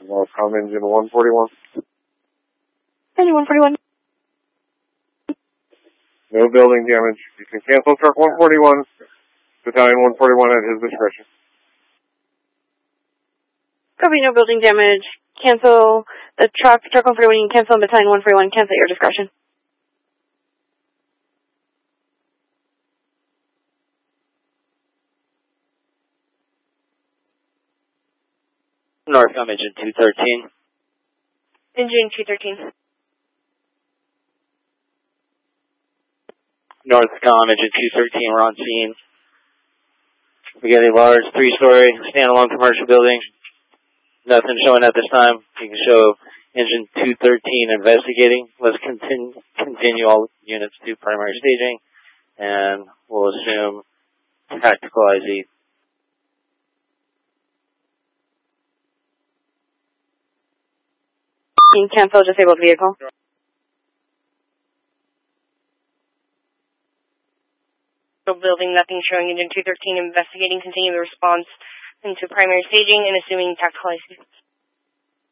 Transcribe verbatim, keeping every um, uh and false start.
Welcome, engine one forty-one. Engine one forty-one. No building damage. You can cancel truck one forty-one, battalion one forty-one at his discretion. Copy, no building damage. Cancel the truck, truck one forty-one, you can cancel, and battalion one forty-one, cancel at your discretion. Northcom, engine two thirteen. Engine two thirteen. Northcom, engine two thirteen, we're on scene. We got a large three-story standalone commercial building. Nothing showing at this time. You can show engine two thirteen investigating. Let's continue, continue all units to primary staging, and we'll assume tactical I Z. You can cancel disabled vehicle. Building, nothing showing. Engine two thirteen investigating, continue the response into primary staging and assuming tactical I C.